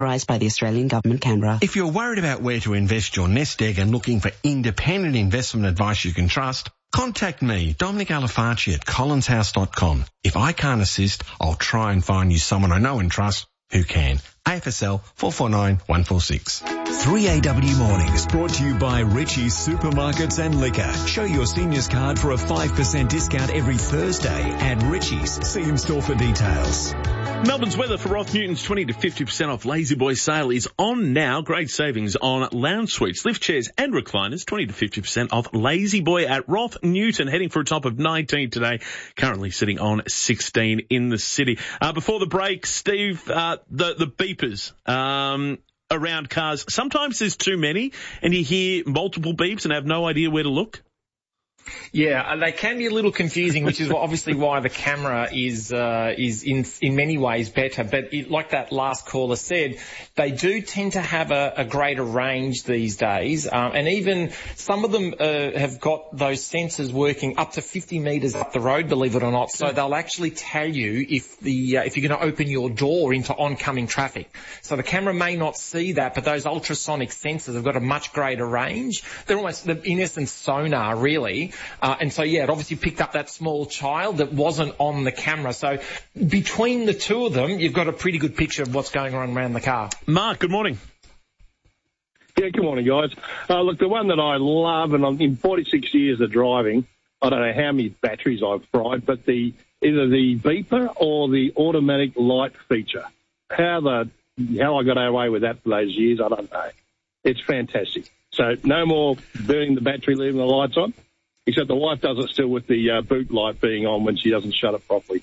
authorised by the Australian Government, Canberra. If you're worried about where to invest your nest egg and looking for independent investment advice you can trust, contact me, Dominic Alafaci at collinshouse.com. If I can't assist, I'll try and find you someone I know and trust who can. AFSL 449 146. 3AW Mornings brought to you by Richie's Supermarkets and Liquor. Show your seniors card for a 5% discount every Thursday at Richie's. See in store for details. Melbourne's weather for Roth Newton's 20 to 50% off Lazy Boy sale is on now. Great savings on lounge suites, lift chairs and recliners. 20 to 50% off Lazy Boy at Roth Newton, heading for a top of 19 today. Currently sitting on 16 in the city. Before the break, Steve, the beepers around cars. Sometimes there's too many and you hear multiple beeps and have no idea where to look. Yeah, they can be a little confusing, which is obviously why the camera is in many ways better. But like that last caller said, they do tend to have a greater range these days, and even some of them have got those sensors working up to 50 metres up the road, believe it or not. So they'll actually tell you if you're going to open your door into oncoming traffic. So the camera may not see that, but those ultrasonic sensors have got a much greater range. They're almost, in essence, sonar, really. And so, yeah, it obviously picked up that small child that wasn't on the camera. So between the two of them, you've got a pretty good picture of what's going on around the car. Mark, good morning. Yeah, good morning, guys. Look, the one that I love, and I'm in 46 years of driving, I don't know how many batteries I've fried, but either the beeper or the automatic light feature. How I got away with that for those years, I don't know. It's fantastic. So no more burning the battery, leaving the lights on. Except the wife does it still with the boot light being on when she doesn't shut it properly.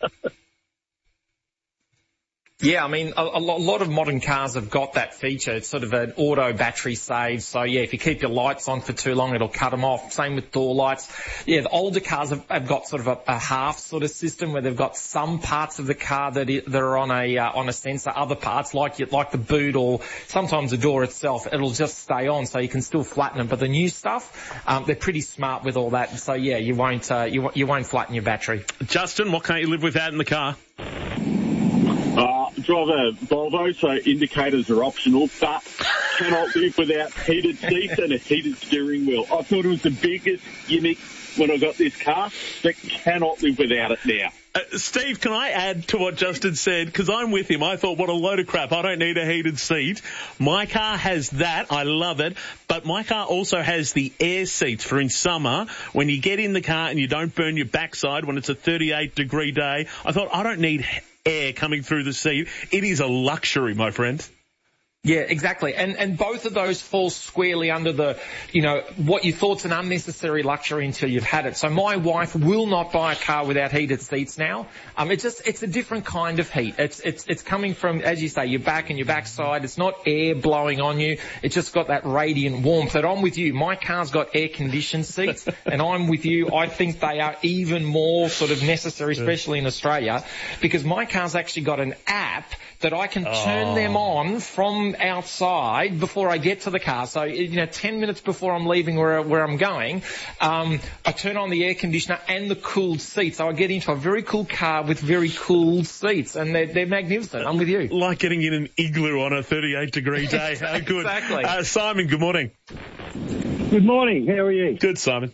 Yeah, I mean, a lot of modern cars have got that feature. It's sort of an auto battery save. So, yeah, if you keep your lights on for too long, it'll cut them off. Same with door lights. Yeah, the older cars have got sort of a half sort of system where they've got some parts of the car that are on a sensor. Other parts, like the boot or sometimes the door itself, it'll just stay on so you can still flatten it. But the new stuff, they're pretty smart with all that. So, yeah, you won't flatten your battery. Justin, what can't you live without in the car? Drive a Volvo, so indicators are optional, but cannot live without heated seats and a heated steering wheel. I thought it was the biggest gimmick when I got this car, but cannot live without it now. Steve, can I add to what Justin said? Because I'm with him. I thought, what a load of crap. I don't need a heated seat. My car has that. I love it. But my car also has the air seats for in summer when you get in the car and you don't burn your backside when it's a 38-degree day. I thought, I don't need air coming through the seat. It is a luxury, my friend. Yeah, exactly. And both of those fall squarely under the, what you thought's an unnecessary luxury until you've had it. So my wife will not buy a car without heated seats now. It's a different kind of heat. It's coming from, as you say, your back and your backside. It's not air blowing on you. It's just got that radiant warmth. And I'm with you. My car's got air-conditioned seats, and I'm with you. I think they are even more sort of necessary, especially in Australia, because my car's actually got an app that I can turn them on from outside before I get to the car. So, 10 minutes before I'm leaving where I'm going, I turn on the air conditioner and the cooled seats. So I get into a very cool car with very cooled seats, and they're magnificent. I'm with you. Like getting in an igloo on a 38-degree day. How good. Exactly. Simon, good morning. Good morning. How are you? Good, Simon.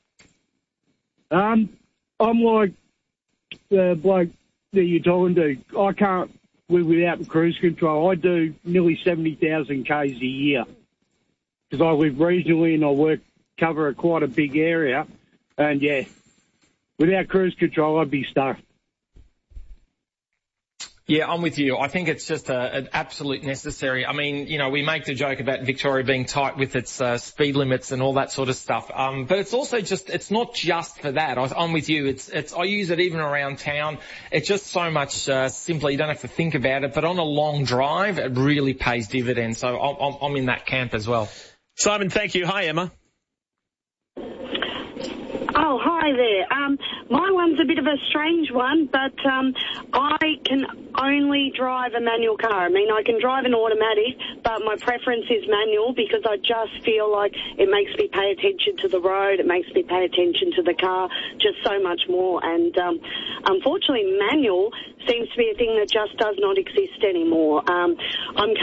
I'm like the bloke that you're talking to. I can't live without cruise control. I do nearly 70,000 Ks a year because I live regionally and I cover quite a big area. And, yeah, without cruise control, I'd be stuck. Yeah, I'm with you. I think it's just an absolute necessary. I mean, we make the joke about Victoria being tight with its speed limits and all that sort of stuff. But it's also it's not just for that. I'm with you. I use it even around town. It's just so much simpler. You don't have to think about it. But on a long drive, it really pays dividends. So I'm in that camp as well. Simon, thank you. Hi, Emma. Oh, hi there. My one's a bit of a strange one, but I can only drive a manual car. I mean, I can drive an automatic, but my preference is manual because I just feel like it makes me pay attention to the road. It makes me pay attention to the car just so much more. And unfortunately, manual seems to be a thing that just does not exist anymore. I'm